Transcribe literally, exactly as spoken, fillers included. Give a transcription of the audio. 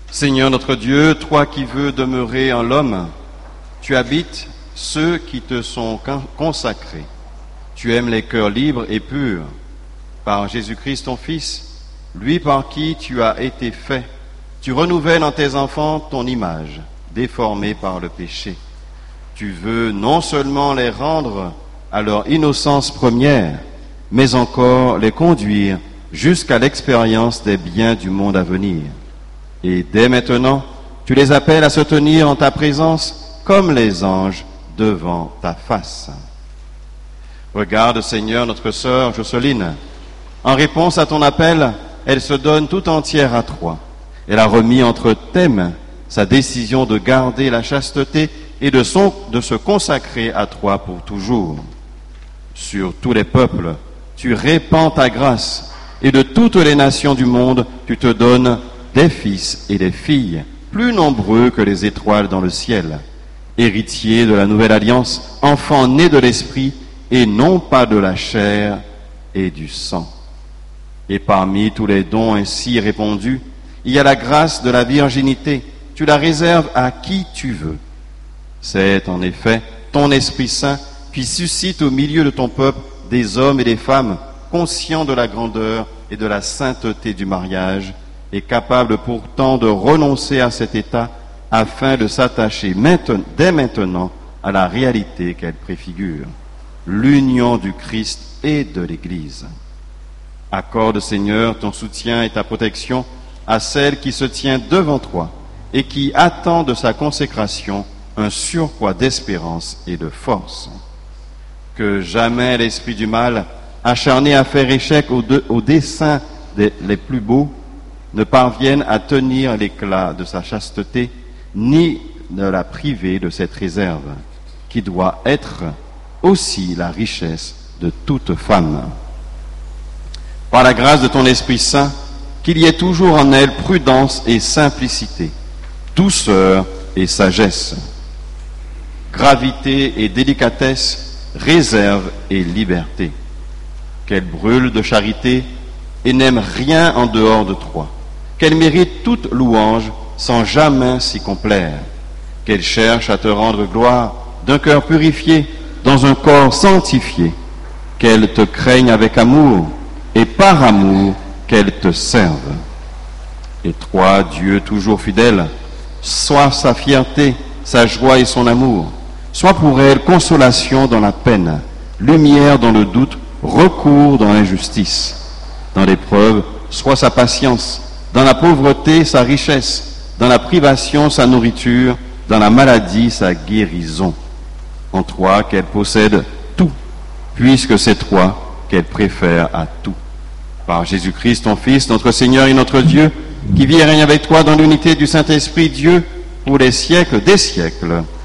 Seigneur notre Dieu, toi qui veux demeurer en l'homme, tu habites ceux qui te sont consacrés. Tu aimes les cœurs libres et purs. Par Jésus-Christ ton Fils, lui par qui tu as été fait, tu renouvelles en tes enfants ton image, déformée par le péché. Tu veux non seulement les rendre à leur innocence première, mais encore les conduire jusqu'à l'expérience des biens du monde à venir. Et dès maintenant, tu les appelles à se tenir en ta présence comme les anges devant ta face. Regarde, Seigneur, notre sœur Jocelyne. En réponse à ton appel, elle se donne tout entière à toi. Elle a remis entre tes mains sa décision de garder la chasteté et de, son, de se consacrer à toi pour toujours. Sur tous les peuples, tu répands ta grâce, et de toutes les nations du monde, tu te donnes des fils et des filles, plus nombreux que les étoiles dans le ciel, héritiers de la nouvelle alliance, enfants nés de l'esprit, et non pas de la chair et du sang. Et parmi tous les dons ainsi répandus, il y a la grâce de la virginité. Tu la réserves à qui tu veux. C'est en effet ton Esprit Saint qui suscite au milieu de ton peuple des hommes et des femmes conscients de la grandeur et de la sainteté du mariage, et capable pourtant de renoncer à cet état afin de s'attacher maintenant, dès maintenant à la réalité qu'elle préfigure, l'union du Christ et de l'Église. Accorde, Seigneur, ton soutien et ta protection à celle qui se tient devant toi et qui attend de sa consécration un surcroît d'espérance et de force. Que jamais l'esprit du mal, acharné à faire échec aux, de, aux desseins des, les plus beaux, ne parvienne à tenir l'éclat de sa chasteté, ni de la priver de cette réserve, qui doit être aussi la richesse de toute femme. Par la grâce de ton Esprit Saint, qu'il y ait toujours en elle prudence et simplicité, douceur et sagesse, gravité et délicatesse, réserve et liberté. Qu'elle brûle de charité et n'aime rien en dehors de toi. Qu'elle mérite toute louange sans jamais s'y complaire. Qu'elle cherche à te rendre gloire d'un cœur purifié, dans un corps sanctifié. Qu'elle te craigne avec amour et par amour qu'elle te serve. Et toi, Dieu toujours fidèle, sois sa fierté, sa joie et son amour. Sois pour elle consolation dans la peine, lumière dans le doute, recours dans l'injustice. Dans l'épreuve, sois sa patience, dans la pauvreté, sa richesse, dans la privation, sa nourriture, dans la maladie, sa guérison. En toi qu'elle possède tout, puisque c'est toi qu'elle préfère à tout. Par Jésus-Christ, ton Fils, notre Seigneur et notre Dieu, qui vit et règne avec toi dans l'unité du Saint-Esprit, Dieu, pour les siècles des siècles.